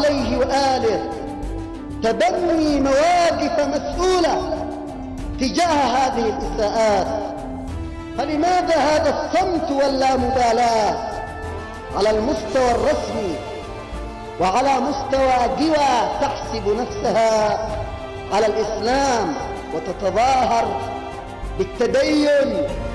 عليه وآله تبني مواقف مسؤولة تجاه هذه الإساءات. فلماذا هذا الصمت واللامبالاة على المستوى الرسمي وعلى مستوى قوى تحسب نفسها على الإسلام وتتظاهر بالتدين